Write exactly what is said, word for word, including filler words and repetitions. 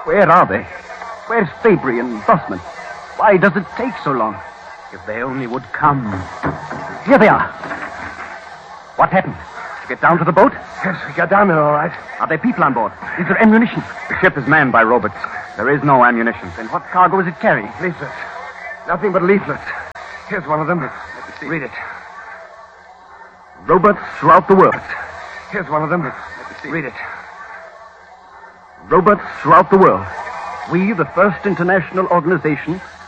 Where are they? Where's Fabry and Bossman? Why does it take so long? If they only would come. Here they are. What happened? Did you get down to the boat? Yes, we got down there all right. Are there people on board? Is there ammunition? The ship is manned by robots. There is no ammunition. Then what cargo is it carrying? Leaflets. Nothing but leaflets. Here's one of them. Read it. Robots throughout the world. Here's one of them. Read it. Robots throughout the world. We, the first international organization